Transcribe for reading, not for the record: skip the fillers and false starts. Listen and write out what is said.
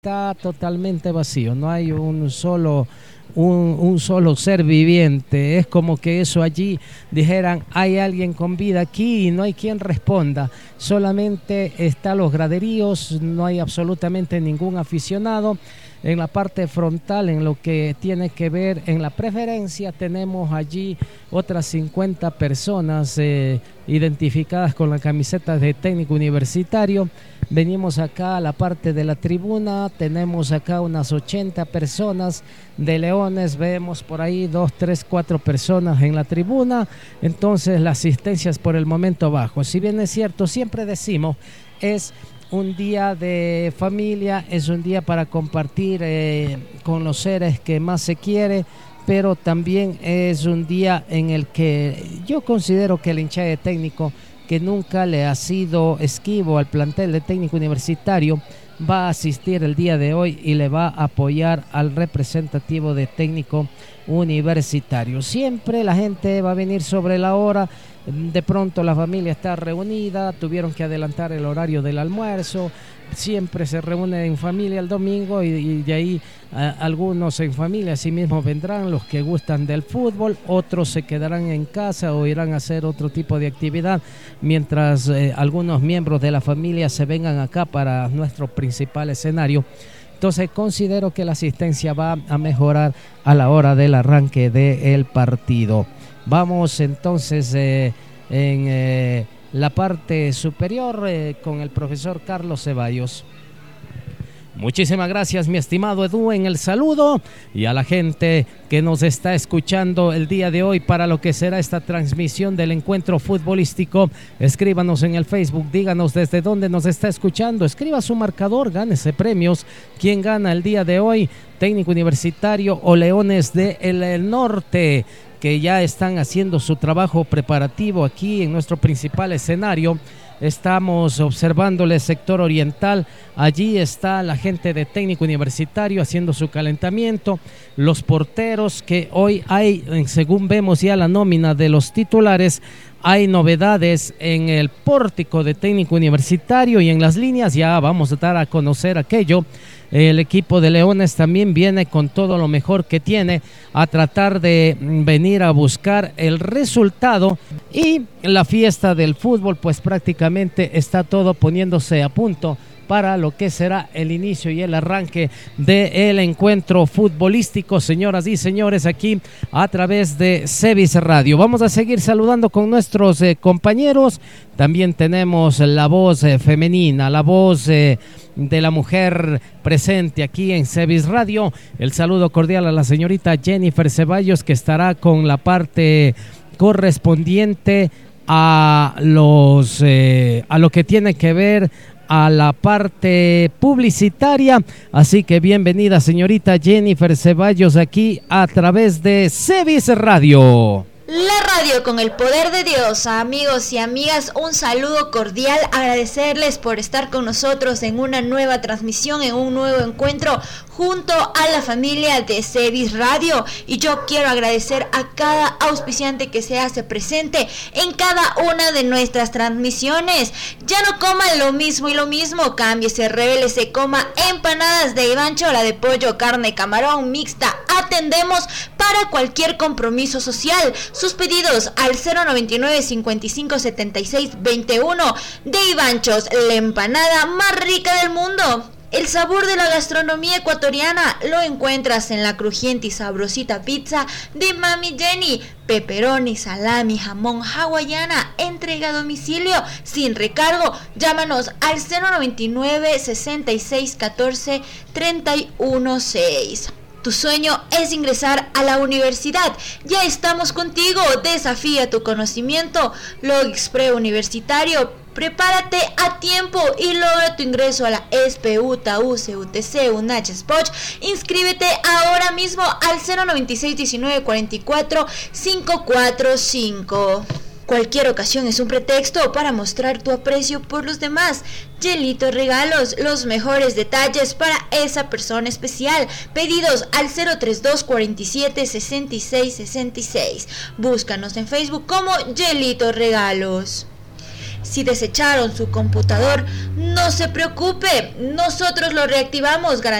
está totalmente vacío, no hay un solo ser viviente. Es como que eso allí dijeran, hay alguien con vida aquí y no hay quien responda. Solamente están los graderíos, no hay absolutamente ningún aficionado. En la parte frontal, en lo que tiene que ver en la preferencia, tenemos allí otras 50 personas identificadas con la camiseta de técnico universitario. Venimos acá a la parte de la tribuna, tenemos acá unas 80 personas de Leones, vemos por ahí 2, 3, 4 personas en la tribuna. Entonces la asistencia es por el momento bajo. Si bien es cierto, siempre decimos, es un día de familia, es un día para compartir con los seres que más se quiere, pero también es un día en el que yo considero que el hinchaje técnico, que nunca le ha sido esquivo al plantel de técnico universitario, va a asistir el día de hoy y le va a apoyar al representativo de técnico universitario. Siempre la gente va a venir sobre la hora. De pronto la familia está reunida, tuvieron que adelantar el horario del almuerzo, siempre se reúnen en familia el domingo y de ahí algunos en familia así mismo vendrán, los que gustan del fútbol, otros se quedarán en casa o irán a hacer otro tipo de actividad, mientras algunos miembros de la familia se vengan acá para nuestro principal escenario. Entonces considero que la asistencia va a mejorar a la hora del arranque del partido. Vamos entonces en la parte superior con el profesor Carlos Ceballos. Muchísimas gracias, mi estimado Edu, en el saludo, y a la gente que nos está escuchando el día de hoy para lo que será esta transmisión del encuentro futbolístico. Escríbanos en el Facebook, díganos desde dónde nos está escuchando, escriba su marcador, gánese premios. ¿Quién gana el día de hoy? Técnico Universitario o Leones del Norte, que ya están haciendo su trabajo preparativo aquí en nuestro principal escenario. Estamos observándole el sector oriental, allí está la gente de técnico universitario haciendo su calentamiento, los porteros que hoy hay, según vemos ya la nómina de los titulares, hay novedades en el pórtico de técnico universitario y en las líneas ya vamos a dar a conocer aquello. El equipo de Leones también viene con todo lo mejor que tiene a tratar de venir a buscar el resultado, y la fiesta del fútbol pues prácticamente está todo poniéndose a punto para lo que será el inicio y el arranque del encuentro futbolístico, señoras y señores, aquí a través de Cevis Radio. Vamos a seguir saludando con nuestros compañeros. También tenemos la voz femenina, la voz de la mujer presente aquí en Cevis Radio. El saludo cordial a la señorita Jennifer Ceballos, que estará con la parte correspondiente a lo que tiene que ver a la parte publicitaria. Así que bienvenida, señorita Jennifer Ceballos, aquí a través de Cevis Radio. La radio con el poder de Dios. Amigos y amigas, un saludo cordial, agradecerles por estar con nosotros en una nueva transmisión, en un nuevo encuentro junto a la familia de Cevis Radio. Y yo quiero agradecer a cada auspiciante que se hace presente en cada una de nuestras transmisiones. Ya no coman lo mismo y lo mismo, cámbiese, revélese, coma empanadas de Ivancho, la de pollo, carne, camarón, mixta. Atendemos para cualquier compromiso social. Sus pedidos al 099 55 76 21 de Ivanchos, la empanada más rica del mundo. El sabor de la gastronomía ecuatoriana lo encuentras en la crujiente y sabrosita pizza de Mami Jenny. Pepperoni, salami, jamón, hawaiana, entrega a domicilio sin recargo. Llámanos al 099 66 14 31 6. Tu sueño es ingresar a la universidad. Ya estamos contigo. Desafía tu conocimiento. Logixpre Universitario. Prepárate a tiempo y logra tu ingreso a la ESPE, UTA, UCE, UTC, UNACH, SPOCH. Inscríbete ahora mismo al 096 19 44 545. Cualquier ocasión es un pretexto para mostrar tu aprecio por los demás. Yelito Regalos, los mejores detalles para esa persona especial. Pedidos al 032 47 66 66. Búscanos en Facebook como Yelito Regalos. Si desecharon su computador, no se preocupe, nosotros lo reactivamos,